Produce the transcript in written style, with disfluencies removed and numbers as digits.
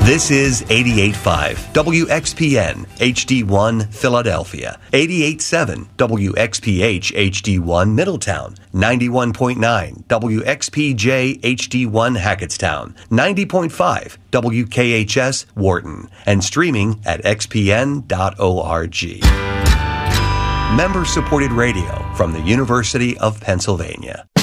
This is 88.5 WXPN HD1 Philadelphia, 88.7 WXPH HD1 Middletown, 91.9 WXPJ HD1 Hackettstown, 90.5 WKHS Wharton, and streaming at xpn.org. Member-supported radio from the University of Pennsylvania.